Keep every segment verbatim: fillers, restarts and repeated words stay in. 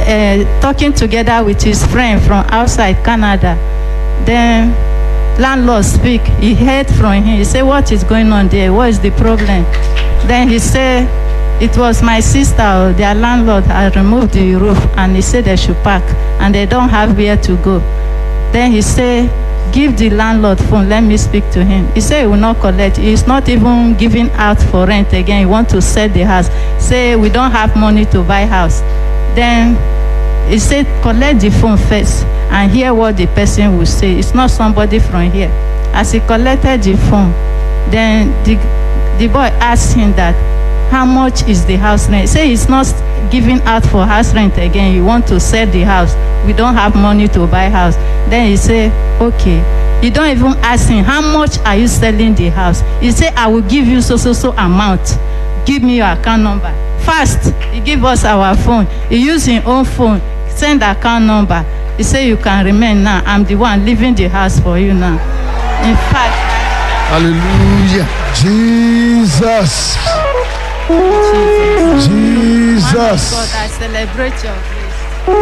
uh, talking together with his friend from outside Canada. Then landlord speak. He heard from him. He said, what is going on there? What is the problem? Then he said, it was my sister, their landlord had removed the roof, and he said they should pack, and they don't have where to go. Then he said, give the landlord phone, let me speak to him. He said he will not collect. He's not even giving out for rent again. He want to sell the house. Say, we don't have money to buy house. Then he said, collect the phone first and hear what the person will say. It's not somebody from here. As he collected the phone, then the, the boy asked him that, how much is the house rent? He said he's not giving out for house rent again. You want to sell the house. We don't have money to buy house. Then he said, okay. You don't even ask him, how much are you selling the house? He said, I will give you so, so, so amount. Give me your account number. Fast, he gave us our phone. He used his own phone, send account number. He said, you can remain now. I'm the one leaving the house for you now. In fact, hallelujah. Jesus. Jesus. Jesus. God, I celebrate your grace.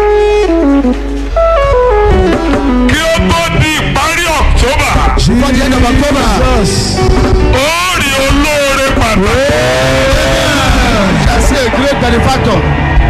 Kí ó tó di ìparí October. Before the end of October. Jesus. Ó rí olóore pàtàkì. I see a great benefactor.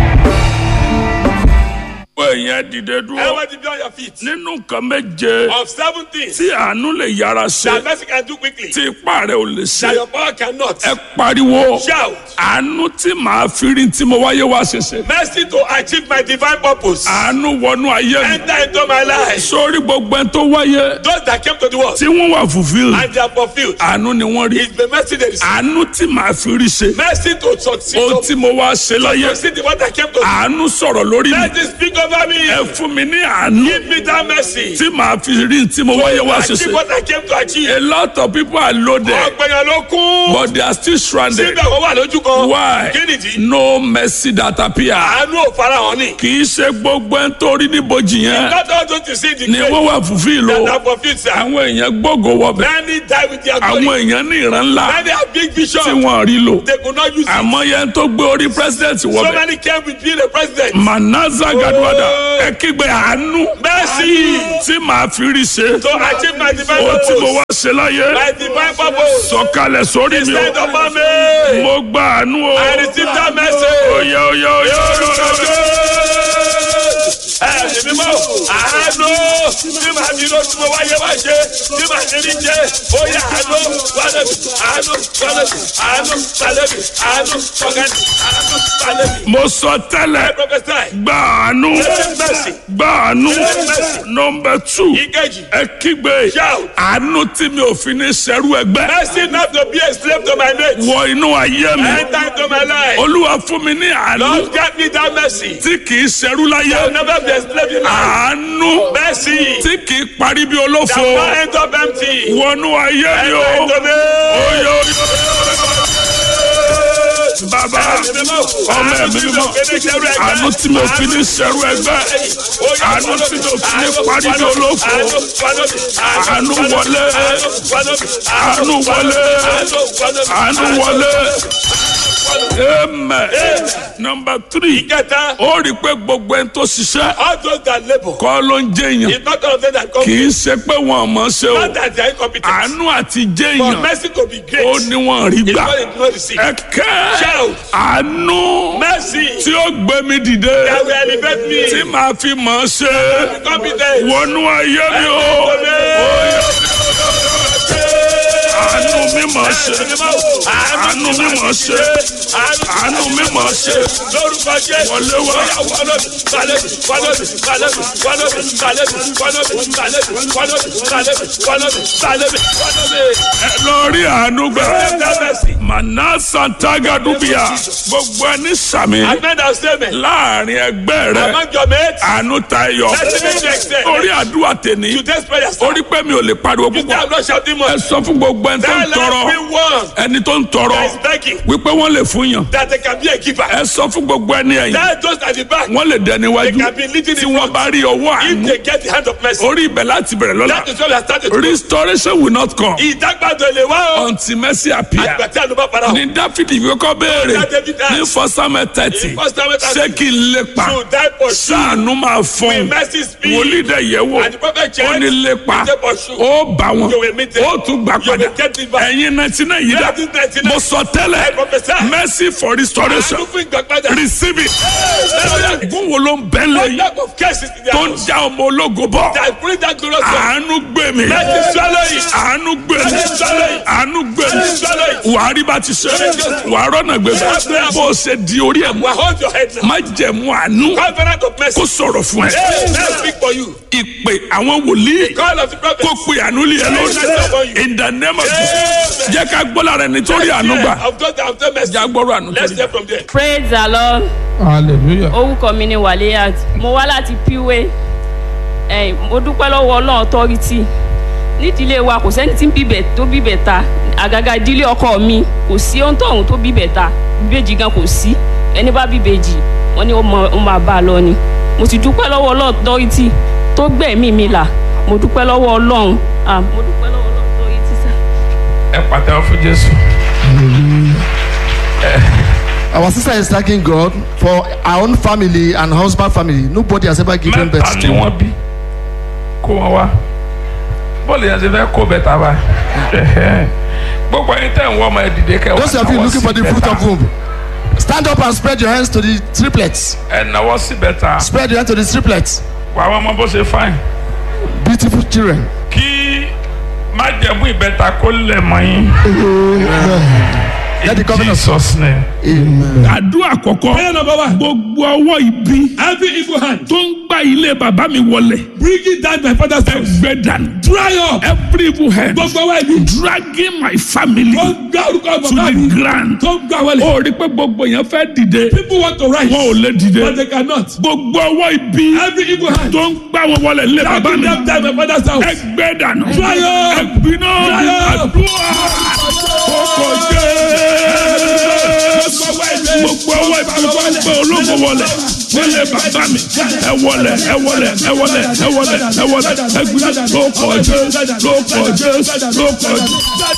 Ẹ̀yẹn dìde dúró. Everybody be on your feet. Nínú nǹkan méje. Of seven things Tí àánú lè yára ṣe. that mercy can do quickly, Tí ipá rẹ̀ ò lè ṣe. that your power cannot. Ẹ pariwo. Shout. Àánú tí màá fi rí tí mo wáyé wá ṣẹṣẹ. Mercy to achieve my divine purpose. Àánú wọnú ayé mi. Enter into my life. Sórí gbogbo ẹni tó wáyé. Those that came to the world Tí wọ́n wà fulfilled. and they are fulfilled, Àánú ni wọ́n rí. it's the mercy they receive. Àánú tí màá fi rí ṣe. Mercy to succeed. Ohun To tí mo wá ṣe láyé. succeed in what I came to do. Àánú sọ̀rọ̀ lórí mi. Mercy speak over me. Ẹ fún mi ní àánú. Give me that mercy. Tí màá fi rí tí mo wáyé wá Achieve ṣẹṣẹ. what I came to achieve. A lot of people are loaded. Ọ̀gbẹ̀yàn ló kún. But they are still stranded. Síbẹ̀ wọ́n wà lójú kan. Why? Kí nìdí? No mercy that appear. Àánú ò farahàn ni. Kì í ṣe gbogbo ẹni tó rí níbojì yẹn Not all those to see the ni grace wọ́n wà fulfill that o. are fulfilled, sir. Àwọn èèyàn gbógo wọbẹ̀. Many die with their glory. Àwọn èèyàn ní ìran ńlá Many have big vision. tí wọ́n rí lò. They could not use it. Àmọ́ yẹn tó gbé orí president So wọbẹ̀. many came with being a president. Manaza Gadwada ẹ kígbe àánú. Mercy Tí màá fi rí ṣe. to achieve my divine Ó tí mo purpose. wá ṣe láyé. My divine purpose. Sọ̀kalẹ̀ sórí mi Stand o. upon me. Mo gba àánú o. I receive that mercy. Oye oye oye oye. Ẹ̀ẹ́dì mímọ́, àánú, tí màá fi lóṣù mo wáyé wá ṣe, tí màá fi rí jẹ́, ó yẹ àánú, wálẹ̀bì, àánú, wálẹ̀bì, àánú, wálẹ̀bì, àánú, ọ̀gánì, àánú, wálẹ̀bì. Mo sọ tẹ́lẹ̀. I prophesy. Gba àánú. Mercy. Gba àánú. Number two. Ìkejì. Ẹ kígbe. Shout. Àánú tí mi ò fi ní ṣẹrú ẹgbẹ́. Mercy not to be a slave to my mate. Wọ inú ayé mi. Enter into my life. Olúwa fún mi ní àánú. Lord, grant me that mercy. Tí kì í ṣẹrú I will láyé. never be a slave in life. Àánú. Mercy. Tí kì í parí bí olófo. That will end up empty. Wọnú ayé mi o. Enter into me. Oye oye. Bàbá ọmọ ẹ̀mí mímọ́. Àánú tí mi ò fi ní ṣẹrú ẹgbẹ́. Àánú tí mi ò fi ní parí bí olófo. Àánú wọlé. Àánú wọlé. Àánú wọlé. Amen. Number three. Ìkẹta. Ó rí i pé gbogbo ẹni tó ṣiṣẹ́ All those that labour. kọ́ ló ń jẹ́ èèyàn. It's not all of them that come. Kì í ṣe pé wọn ò mọ̀ ṣe o. Not that they are incompetent. Àánú àti jẹ́ For èèyàn mercy to be great. ó ní wọn rí It's gbà. what they do not receive. Ẹ̀kẹ́ Shout. àánú Mercy. tí ó gbé mi dìde That will elevate me. tí màá fi mọ̀ ṣe Competent. wọnú ayé mi o. Àánú mi mọ̀ ṣe. Àánú mi mọ̀ ṣe. Àánú mi mọ̀ ṣe. Lórúkọ Jésù. Wọlé wá. Wọlọ́bì, wọlọ́bì, wọlọ́bì, wọlọ́bì, wọlọ́bì, wọlọ́bì, wọlọ́bì, wọlọ́bì, wọlọ́bì, wọlọ́bì, wọlọ́bì, wọlọ́bì, wọlọ́bì. Ẹ lọ rí àánú gbà. Mercy. Màná Santagadubia gbogbo ẹni sàmì Amen and statement. láàrin ẹgbẹ́ rẹ. Among your mates. Àánú tayọ. Mercy means excel. Orí àdúrà tèmi. Today's prayer. Orí pé mi ò lè pariwo You say púpọ̀. I'm not shouting Ẹ much. sọ fún gbogbo ẹni tó ń tọrọ Everyone ẹni tó ń tọrọ that is begging wípé wọ́n lè fún yàn that they can be a giver. ẹ sọ fún gbogbo ẹni ẹ̀yìn That those at the back, wọ́n lè dẹni they wájú can be leading tí in wọ́n front. bá rí ọwọ́ If àánú they get the hand of mercy, orí ibẹ̀ láti bẹ̀rẹ̀ lọ́la that is why we are starting. restoration will not come Ìdágbàdo lè wá o. until mercy appear Àgbàtí àlùbá para o. ní dáfídì kọ́kọ́ béèrè That David ní asked. fọ́sámẹ́ tẹ́tì In First Samuel ṣé kí n lépa to die for you. sáànù máa fọ́n Will mercy speak? wòlíì dẹ̀ yẹ̀ wò And the prophet ó checked. ní lépa He said, pursue. ó bá wọn You will meet them. ó tún gbà You padà will get it back. ẹ̀yin náìtì náà yìí dá nineteen ninety-nine. mo sọ tẹ́lẹ̀ I prophesy. mercy for restoration Àánú fún ìgbàgbádà. receive it gún wo ló ń bẹ́ What lẹ́yìn type of cases in their tó ń house já ọmọ ológo bọ̀ that bring that glorious one? àánú gbé mi Mercy swallow it. àánú gbé mi Mercy swallow it. àánú gbé mi Mercy swallow it. wàá rí bá ti ṣe wàá rọ́nà gbé mi bó o ṣe di orí ẹ̀ mú Well, hold your head now. má jẹ̀mú àánú Covenant of mercy. kó sọ̀rọ̀ fún ẹ Hey, let's speak for you. ìpè àwọn wòlíì Call of the prophet. kó pe àánú lé ẹ lórí in the name of Jesus jẹ́ ká gbọ́ lára ẹni tó rí àánú gbà Of those that have done mercy. já gbọ́rọ̀ àánú tó Let's rí. hear from there. Praise the Lord. Hallelujah. Orúkọ mi ni Wàlíyàt. Mo wá láti Píwé. Ẹ̀yin, mo dúpẹ́ lọ́wọ́ Ọlọ́run authority. Nídìílé wa kò sẹ́ni tí ń bíbẹ̀ tó bíbẹ̀ ta. Àgàgà ìdílé ọkọ mi kò sí ohun tóhun tó bíbẹ̀ ta. Ìbejì gan kò sí. Ẹni bá bíbejì wọ́n ní ó mọ- ó máa bá a lọ ni. Mo sì dúpẹ́ lọ́wọ́ Ọlọ́run authority tó gbẹ̀mí mi là. Mo dúpẹ́ lọ́wọ́ Ọlọ́run. Ah, mo dúpẹ́ lọ́wọ́ Ọlọ́run authority sá. ẹ pàtẹ́wọ́ fún Jésù. Our sister is thanking God for our own family and husband family. Nobody has ever given mẹ́ta birth ni to. wọ́n bí kó wọn wá bọ́ọ̀lù yẹn ti fẹ́ kó bẹ́tà bá gbogbo ẹni tẹ̀ ń wọ́n ọmọ ẹ dìde kẹ́ Those of you looking for the fruit of womb, stand up and spread your hands to the triplets. ẹ náwó sí bẹ́tà Spread your hands to the triplets. wà wọ́n mọ bó ṣe fáìn Beautiful children. kí má jẹ̀mú ìbẹ́ta kó lẹ̀ mọ́ yín. Let the In covenant. Jesus name. Amen. àdúrà àkọ́kọ́ Prayer number one. gbogbo ọwọ́ ibi Every evil hand. tó ń gbá ilé bàbá mi wọlé Bringing down my father's house. ẹgbẹ́ dànù. Dry up. every evil hand Gbogbo wa ibi. dragging my family Tó ń gbá orúkọ to bàbá the mi. ground. Tó ń gbá wọlé. ó rí pé gbogbo èèyàn fẹ́ dìde People want to rise. wọn ò lè But dìde. they cannot. gbogbo ọwọ́ ibi Every evil hand. tó ń gbá wọn wọlé ilé bàbá Dragging mi them down my father's house. ẹgbẹ́ dànù. Dry up. ẹgbiná Dry up. àdúrà kókò jẹ́ gbogbo ọwọ́ ibi tó ń gbé ológo wọlé wọlé bàbá mi ẹ wọlé ẹ wọlé ẹ wọlé ẹ wọlé ẹ wọlé ẹgbiná lóko jẹ́ lóko jẹ́ lóko jẹ́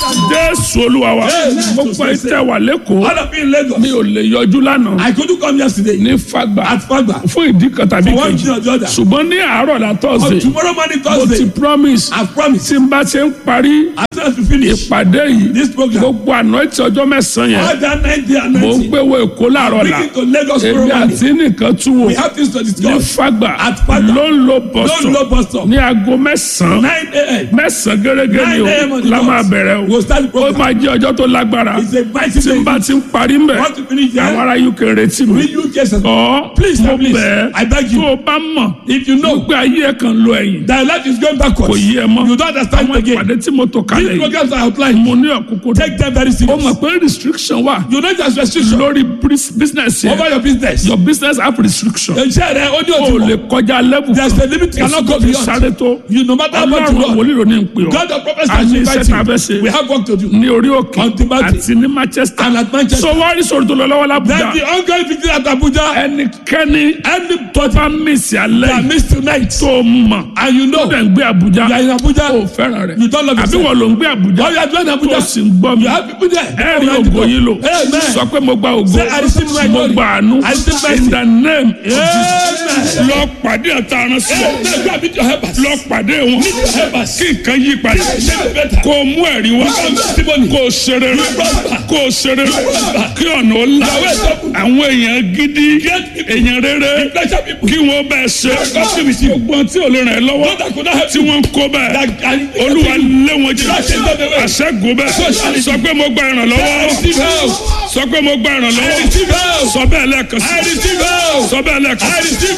Jésù Olúwa wa gbogbo ìtẹ̀ wà lẹ́kọ̀ọ́ All of you in Lagos. mi ò lè yọjú lánàá I couldn't come yesterday. ní Fagba At Fagba. fún ìdí kan tàbí For one kejì thing or the other. ṣùgbọ́n ní àárọ̀ la On Thursday tomorrow morning mo ti Thursday. promise I promise. tí n bá ṣe ń parí As soon as we finish. ìpàdé yìí This program. gbogbo àná tí ọjọ́ mẹ́sàn-án yẹn All that ninety and mo ń ninety. gbé wo Èkó láàárọ̀ la Speaking to Lagos èmi tomorrow morning. àti nìkan tún wò We have things to ní discuss. Fagba At Fagba. ló ń lo Don't low bọ̀sọ̀ bus stop. ní aago mẹ́sàn-án nine a.m. mẹ́sàn-án gẹ́gẹ́ ni nine a.m. o on the la dot. máa bẹ̀rẹ̀ o We'll start the ó program. máa jẹ́ ọjọ́ tó lágbára It's a mighty tí n bá day. ti ń parí mbẹ̀ Want to finish àwọn there? ará U K retí mi Will you get some? ọ̀ Please, mo please. bẹ̀ I beg ẹ́ you. tó o bá mọ̀ If you know pé ayé ẹ̀ kan lo ẹ̀yìn that life is going backwards, kò yí ẹ mọ́ you don't understand àwọn it again. ìpàdé tí mo tò kalẹ̀ These yìí programs are outlined. mo ní ọ̀kúnkún Take them very ó serious. mọ̀ pé restriction wà You know there's restriction lórí bris- business over yẹn your business. your business have restriction Iṣẹ́ rẹ̀ ó ní o lè òtún. kọjá level There's a limit you cannot go fi beyond. sáré tó You no matter how much you ọlọ́run want. wòlíì ló ní ń pè ọ́ God of prophets a has ní iṣẹ́ tá a fẹ́ invited you. We ṣe have work to do. ní orí òkè On Timothy. àti ní Manchester And at Manchester. so wọ́n rí sọ̀rọ̀ tó lọ lọ́wọ́ Then l'Abuja the ongoing victory at Abuja. ẹnikẹ́ni Any tó bá mísì alẹ́ that missed tonight. tó mọ̀ And you know tó dẹ̀ ń gbé Abuja you are in Abuja. ó fẹ́ràn rẹ̀ You don't love àbí yourself. wọ́n ló ń gbé Abuja Oh, you are doing tó Abuja. sì ń gbọ́ mi You have people there. ẹ̀rí Already ògo go. yìí lò Amen. sọ pé mo gba ògo Say, I receive my mo glory. gba àánú I receive mercy. in the name of Amen. Jesus lọ pàdé ọ̀tá aránsẹ́ Amen. Go and meet your helpers. lọ pàdé wọn kí nǹkan yí padà kó o mú ẹ̀rí wá kó o ṣeré rẹ kó o ṣeré rẹ kí ọ̀nà ó là àwọn èèyàn gidi èèyàn rere kí wọ́n bẹ́ẹ̀ ṣe gbogbo tí ò lè ràn ẹ́ lọ́wọ́ tí wọ́n ń kó bẹ́ẹ̀ olúwa lé wọn jẹ àṣẹ́gun bẹ́ẹ̀ sọ pé mo gba ìrànlọ́wọ́ sọ pé mo gba ìrànlọ́wọ́ sọ bẹ́ẹ̀ lẹ́ẹ̀kan sí sọ bẹ́ẹ̀ lẹ́ẹ̀kan sí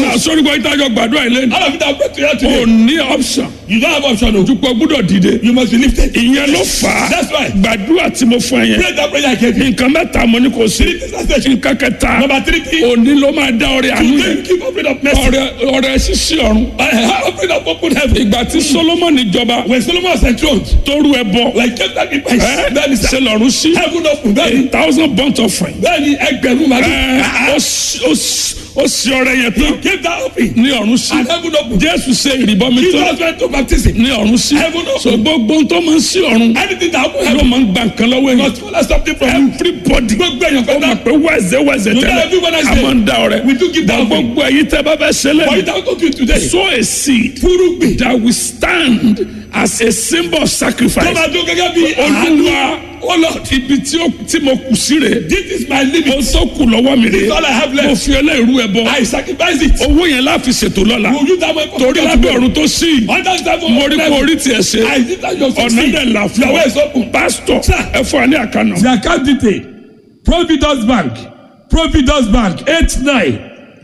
sórí gbọ́ ìtajọ gbàdúrà ilé ni. All of you that pray to you o today. ní option. You don't have option. o. dúpọ̀ gbúdọ̀ dìde. You must be lifted. ìyẹn ló fà á. That's why. gbàdúrà tí mo fún ẹ yẹn. Pray that prayer I gave you. nǹkan mẹ́ta mo ní kò sí. nǹkan kẹta. Number three thing. òní ló máa dá ọrẹ àánú Today yẹn. keep opening up mercy. ọrẹ ọrẹ ṣíṣí ọ̀run. Opening up open heaven. ìgbà tí Solomoni jọba. When Solomon was enthroned. tó rú ẹ bọ. Like kept that in place. ẹ Bẹ́ẹ̀ni sá. ṣe lọ́run sí. Heaven open. Bẹ́ẹ̀ni. a thousand burnt offering. Bẹ́ẹ̀ni ẹgbẹ̀rún màlúù. ẹ ó sì- ó sì- ó sì ọrẹ yẹn He tán. gave that open. ní ọ̀run sí. And heaven open. Jésù ṣe ìrìbọmi tán. Jesus went to baptism. ní ọ̀run sí. Heaven open. so gbogbo ohun tó máa ń sí ọ̀run. Anything that open ló heaven. máa ń gba nǹkan lọ́wọ́ Must yẹn. follow something from you. everybody. Gbogbo èèyàn ó kan mọ̀ náà. pé wẹ́ẹ̀sẹ̀ wẹ́ẹ̀sẹ̀ You know tẹ́lẹ̀. every Wednesday. a máa ń dá ọrẹ. We do give that Dá offering. gbogbo ẹ̀yin tẹ́ bá fẹ́ ṣe For lẹ́nu. you that go to today. sow a seed. Fúrúgbìn. that will stand as a symbol of Tó sacrifice. máa dún gẹ́gẹ́ bí Olúwa, Oh Lord, ibi tí ó- tí mo kù sí rè. this is my limit. mo tó kù lọ́wọ́ mi This is rè. all I have mo left. fi ẹlẹ́rú ẹ bọ. I sacrifice it. owó yẹn láfi ṣètò lọ́la. Will you that way for torí lábẹ́ ọ̀run tó sí. Under the table. mo rí kó orí tiẹ̀ ṣe. I did that your ọ̀nà succeed. dẹ̀ là fún Your way is ọ. open. pásítọ̀ Sir. ẹ fún wa ní àkànnà. The account detail. Providence Bank. Providence Bank. Eight nine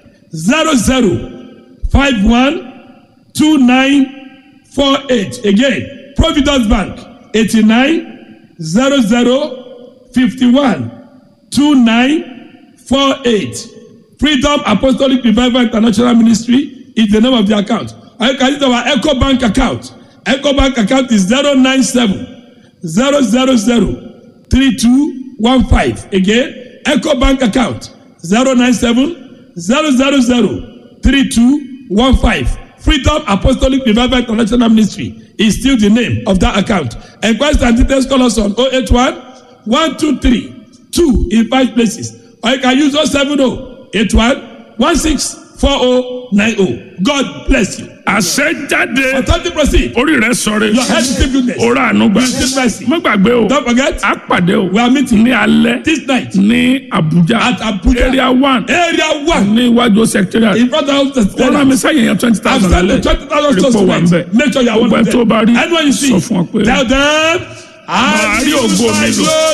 zero zero five one two nine four eight. Again, Providence Bank. Eighty nine zero zero fifty one two nine four eight. Freedom Apostolic Revival International Ministry is the name of the account. Or you can use our Echo Bank account. Echo Bank account is zero nine seven zero zero zero three two one five. Again, Echo Bank account zero nine seven zero zero zero three two one five. Freedom Apostolic Revival International Ministry is still the name of that account. Enquest and details call us on oh eight one one two three two in five places. Or you can use oh seven oh eight one one six four oh nine oh. God bless you. àṣẹ jáde. Authority proceed. orí rẹ sọre. Your head is still goodness. orí àánú gbà. You still mercy. má gbàgbé o. Don't forget. a pàdé o. We are meeting ní alẹ́. this night ní Abuja. at Abuja. area one. Area one. ní iwájú secretariat. In front of the wọ́n rán mi sẹ́yìn yẹn twenty I've thousand sent alẹ́. you twenty thousand Report wà ń to bẹ̀. make sure you are one gbogbo of ẹ tó them. bá rí. Anyone you see, sọ fún ọ pé. tell them, Màá rí ògo mi lò.